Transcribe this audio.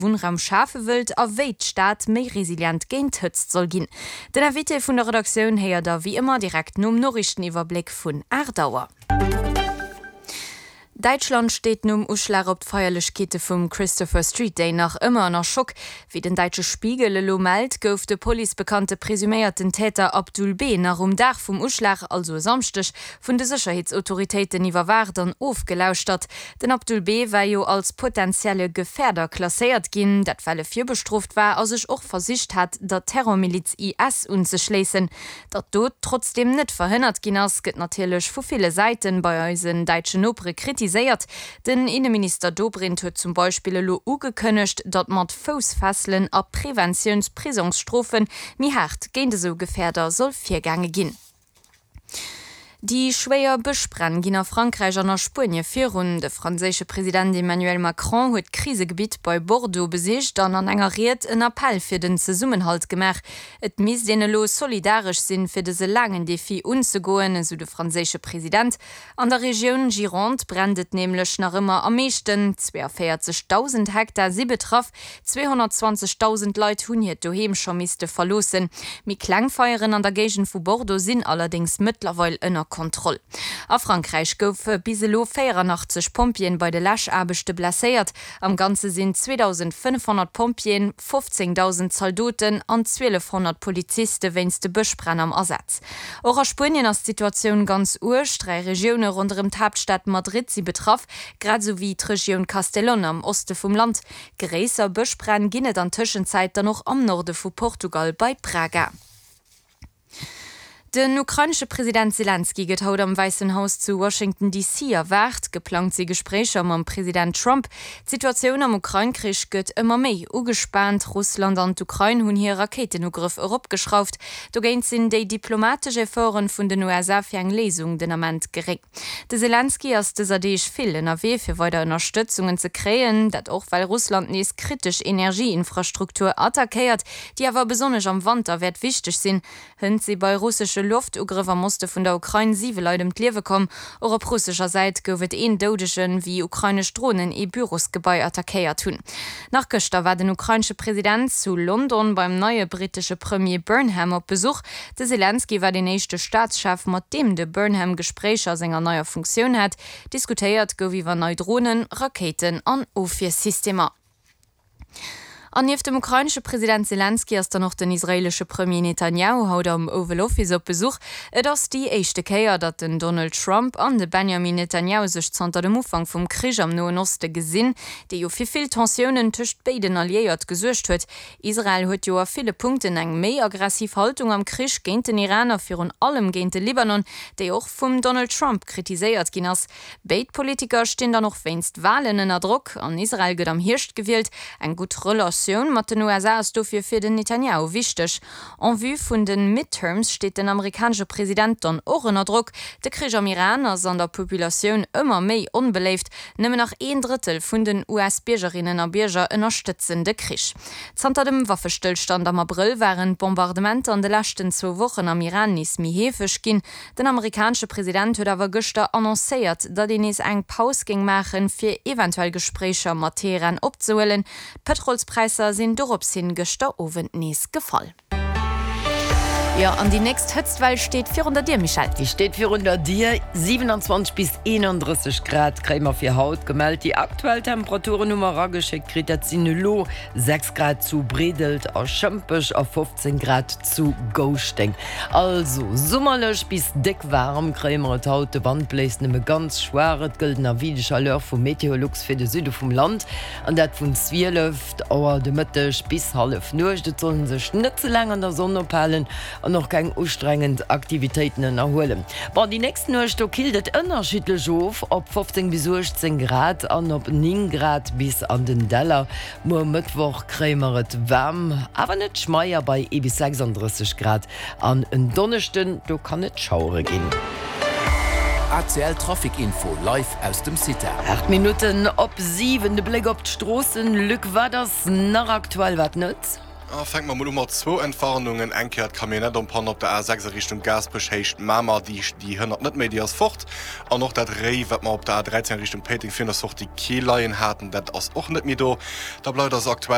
Wohnraum schafe wild a Weitstaat méi resilient géint hëtzt soll ginn. Den Erwitte vun der Redaktion heier da wie immer direkt nom Norrichteniwwerblick vun Ardauer. Deutschland steht nun Uschlag op Feierlichkete vom Christopher Street Day nach immer noch Schock. Wie den deutsche Spiegel lo meldt, gouf de Police bekannte presumierten Täter Abdul B. nach Dach vom Uschlag, also samstech, vun de Sicherheitsautoritäten iwwerwardern aufgelauscht hat. Den Abdul B. war jo als potenzielle Gefährder klassiert gin, dat Fälle 4 bestruft war, als sich auch versicht hat, der Terrormiliz IS unzuschließen. Dat dort trotzdem net verhindert ginnas, gëtt natürlich vu viele Seiten bei eusen deutschen Opere kritisiert. Den Innenminister Dobrindt huet zum Beispiel lo ugekënnecht, dat mat Fosfasseln a Präventionsprisungsstrofen mi hart géint so Gefährder soll 4 Gange ginn. Die schwéier Bëchbrenn ginn a Frankreich an Spanje virun. De franzésche Präsident Emmanuel Macron huet Krisegebiet bei Bordeaux besicht an engeriert en Appell fir den Zesummenhalt gemach. Et mis dee lo solidarisch sinn fir de se langen Defi unzegoen, so de franzésche Präsident. An der Region Gironde brendet nämlichlech nach immer am meeschten 42.000 Hektar sie betraff, 220.000 Leute hunn hiet doheem schon miste verlosen. Mi Klangfeieren an der Gegend vu Bordeaux sinn allerdings mittlerweile ënner Kontroll. A Frankreich goufe biselo 84 Pompien bei de Lachabechte blesséiert. Am ganze sind 2500 Pompien, 15.000 Soldaten an 1200 Polizisten wennste Bëchbrenn am Ersatz. Auch a Spien as Situation ganz urch, 3 Regionen rund um Hauptstadt Madrid sie betraff, grad so wie d'Region Castellón am Oste vom Land. Gräser Bëchbrenn ginnet an Tschenzeit dann noch am Norde vu Portugal bei Praga. Den ukrainische Präsident Zelensky geht haut am Weißen Haus zu Washington DC erwart, geplant sie Gespräche am Präsident Trump. Die Situation am Ukraine-Krieg gëtt immer méi ugespannt. Russland an Ukraine hun hier Raketenugriff opgeschrauft. Do géint sinn déi diplomatische Foren vun den USA fir eng Lesung den Amment geregt. De Zelensky as deich vill NRW fir weiter Unterstützungen ze kreen, dat auch weil Russland nees kritisch Energieinfrastruktur attackiert, die awer besonnech am Winter werd wichtig sinn, hënnt sie bei russische Luftugriver musste vun der Ukraine 7 Leute im Kliewe kommen. Or op russischer Seite gowet dodeschen wie ukrainisch Drohnen Bürosgebäi attackiert tun. Nach Göster war den ukrainische Präsident zu London beim neue britische Premier Burnham op Besuch. De Zelensky war den nächste Staatschef, mat dem de Burnham Gesprächer senger neuer Funktion hat, diskutiert gowiwer neue Drohnen, Raketen an Office-Systemer. An nief dem ukrainische Präsident Zelensky ist noch den israelische Premier Netanyahu haut am Oval Office op Besuch. Et ass die echte Keier, dat den Donald Trump an de Benjamin Netanyahu sech zanter dem Ufang vum Krieg am Noen Oste gesinn, déi jo fir viel Tensionen tëcht beiden alliéiert gesuercht huet. Israel huet jo a viele Punkten eng méi aggressiv Haltung am Krieg géint den Iraner virun allem géint de Libanon, déi och vum Donald Trump kritiséiert ginn ass. Beid Politiker stehen da noch weinst Wahlen ënner Druck, an Israel gëtt am Hirscht gewählt, eng gut Relation mat den USA ist dofir fir den Netanyahu wichtig. En vue vun den Midterms steht den amerikanische Präsident dann auch unter Druck. De Krieg am Iran ass an der Population immer méi unbeleeft, nëmme nach 1/3 vun den US-Biergerinnen a Bierger unterstützen de Krieg. Zanter dem Waffestillstand am April waren Bombardementer an de lachten 2 Wochen am Iran nis mi hefech gin. Den amerikanische Präsident huet awer gëster annoncéiert, dat den es eng Paus ging machen fir eventuell Gesprächer mat Teheran opzuhellen. Petrolspreise sind dorop sinn gëster owen nees gefall. Ja, an die nächst Hëtzweil steht 400 Dir, Michael. Die steht 400 Dir, 27 bis 31 Grad Krämer fir Haut gemeldet. Die aktuelle Temperaturenummer geschickt kriegt der Zinelo 6 Grad zu Bredelt, a Schëmpech auf 15 Grad zu Gousting. Also sommerlech bis dick warm Krämer et Haut de Wand bläst nimme ganz schwaret gildener wiedescher Lör vum Meteorlux fir de Süde vum Land. An dat vun Zwierlüft, auer de Mëttech bis half nuch, de sollen sech net ze lang an der Sonne palen. Und noch kein anstrengend Aktivitäten erholen. Bei die nächsten Nächte kildet unterschiedlich auf, ob 15 bis 16 Grad und ob 9 Grad bis an den Deller. Nur Mittwoch krämeret warm, aber nicht schmeier bei bis 36 Grad. An den Donnerstag, da kann es schaure gehen. ACL Trafikinfo live aus dem City. 8 Minuten ob 7, de Blick op d'Strossen, Lück war das nach aktuell wat nütz? Fängt man mit 2 Entfernungen enkehrt kann mir nicht umpan op der A6 Richtung Gasbeschecht Mama die 100 net Medi fort an noch dat Re wat man op der A13 Richtung Peting finden die Kehleien hatten dat ass och net mir do da bleibt das aktuell